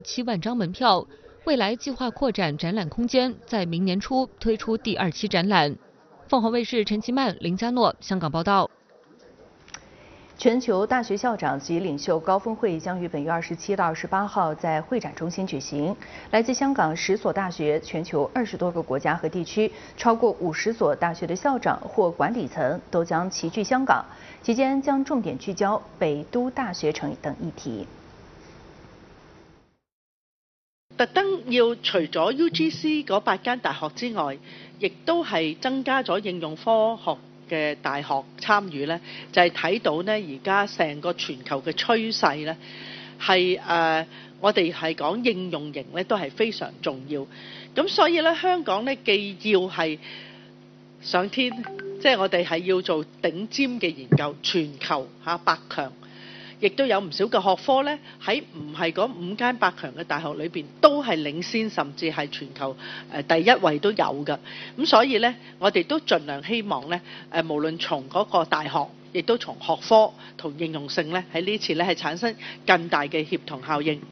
7万张门票。未来计划扩展展览空间，在明年初推出第2期展览。凤凰卫视陈其曼、林佳诺香港报道。 全球大学校长及领袖高峰会将于本月27到28号在会展中心举行。来自香港10所大学、全球20多个国家和地区，超过50所大学的校长或管理层都将齐聚香港。期间将重点聚焦北都大學城等議題。 特登要除咗 UGC 嗰8間大學之外，亦都係增加咗應用科學嘅大學參與咧，就係睇到咧而家成個全球嘅趨勢咧係我哋係講應用型咧都係非常重要。咁所以咧香港咧既要係上天，即係我哋係要做頂尖嘅研究，全球100強。亦都有唔少嘅學科咧，喺唔係嗰5間百強嘅大學裏邊，都係領先，甚至係全球第1位都有嘅。咁所以咧，我哋都盡量希望咧，無論從嗰個大學，亦都從學科同應用性咧，喺呢次咧係產生更大嘅協同效應。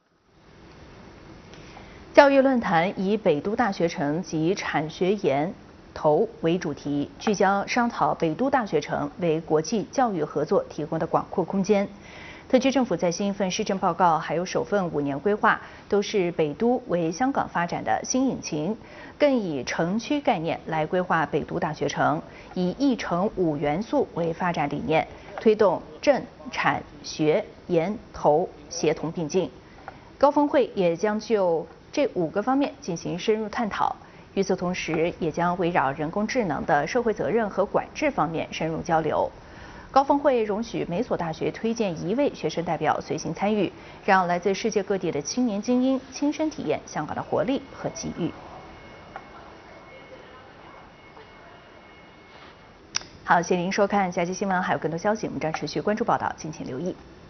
教育論壇以北都大學城及產學研投為主題，聚焦商討北都大學城為國際教育合作提供的廣闊空間。特區政府在新一份施政報告還有首份5年規劃，都是北都為香港發展的新引擎，更以城區概念來規劃北都大學城，以1城5元素為發展理念，推動政、產、學、研、投協同並進。高峰會也將就這5個方面進行深入探討。與此同時，也將圍繞人工智能的社會責任和管制方面深入交流。高峰會容許每所大學推薦1位學生代表隨行參與，讓來自世界各地的青年精英親身體驗香港的活力和機遇。好，謝謝您收看下期新聞，還有更多消息，我們將持續關注報道，敬請留意。